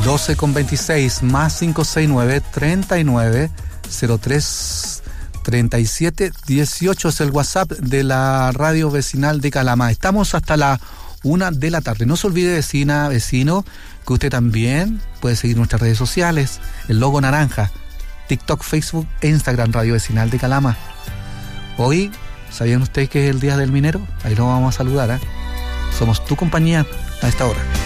12:26 más 569-3903-3718 es el WhatsApp de la radio vecinal de Calama. Estamos hasta la 1 de la tarde. No se olvide, vecina, vecino, que usted también puede seguir nuestras redes sociales, el logo naranja, TikTok, Facebook e Instagram, Radio Vecinal de Calama. Hoy, ¿sabían ustedes que es el Día del Minero? Ahí lo vamos a saludar, ¿eh? Somos tu compañía a esta hora.